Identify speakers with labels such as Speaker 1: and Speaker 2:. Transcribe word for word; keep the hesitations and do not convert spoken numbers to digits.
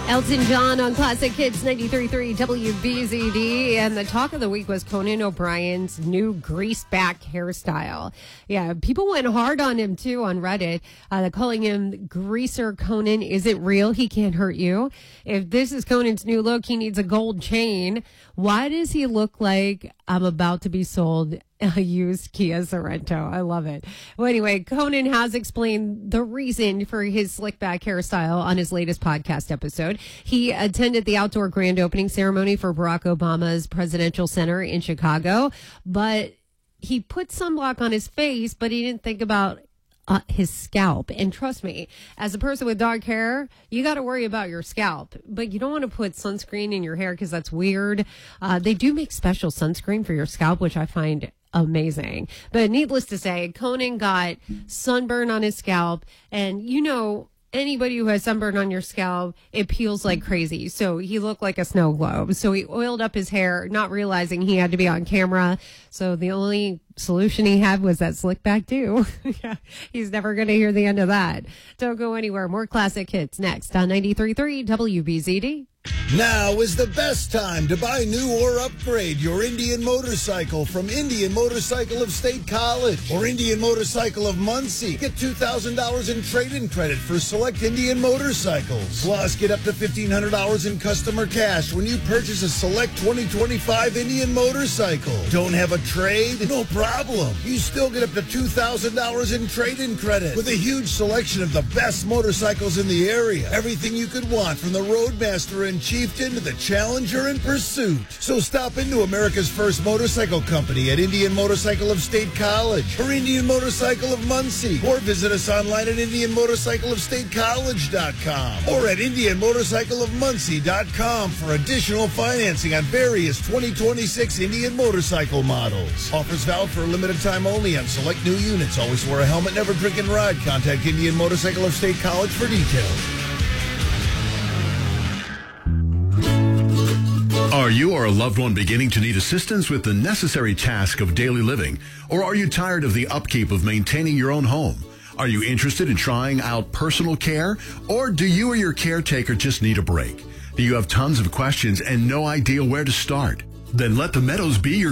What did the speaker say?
Speaker 1: Elton John on Classic Hits ninety-three point three W B Z D. And the talk of the week was Conan O'Brien's new grease back hairstyle. Yeah, people went hard on him, too, on Reddit. Uh, they're calling him Greaser Conan. Is it real? He can't hurt you. If this is Conan's new look, he needs a gold chain. Why does he look like I'm about to be sold a used Kia Sorento? I love it. Well, anyway, Conan has explained the reason for his slick back hairstyle on his latest podcast episode. He attended the outdoor grand opening ceremony for Barack Obama's presidential center in Chicago, but he put sunblock on his face, but he didn't think about Uh, his scalp. And trust me, as a person with dark hair, you got to worry about your scalp, but you don't want to put sunscreen in your hair because that's weird. Uh, they do make special sunscreen for your scalp, which I find amazing. But needless to say, Conan got sunburn on his scalp, and you know, anybody who has sunburn on your scalp, it peels like crazy. So he looked like a snow globe. So he oiled up his hair, not realizing he had to be on camera. So the only solution he had was that slick back do. Yeah, he's never going to hear the end of that. Don't go anywhere. More classic hits next on ninety-three point three W B Z D.
Speaker 2: Now is the best time to buy new or upgrade your Indian motorcycle from Indian Motorcycle of State College or Indian Motorcycle of Muncie. Get two thousand dollars in trade-in credit for select Indian motorcycles. Plus, get up to fifteen hundred dollars in customer cash when you purchase a select twenty twenty-five Indian motorcycle. Don't have a trade? No problem. You still get up to two thousand dollars in trade-in credit with a huge selection of the best motorcycles in the area. Everything you could want, from the Roadmaster and Chieftain to the Challenger and Pursuit. So stop into America's first motorcycle company at Indian Motorcycle of State College or Indian Motorcycle of Muncie, or visit us online at indian motorcycle of state college dot com or at indian motorcycle of muncie dot com for additional financing on various twenty twenty-six Indian motorcycle models. Offers valid for a limited time only on select new units. Always wear a helmet, never drink and ride. Contact Indian Motorcycle of State College for details.
Speaker 3: Are you or a loved one beginning to need assistance with the necessary task of daily living? Or are you tired of the upkeep of maintaining your own home? Are you interested in trying out personal care? Or do you or your caretaker just need a break? Do you have tons of questions and no idea where to start? Then let the Meadows be your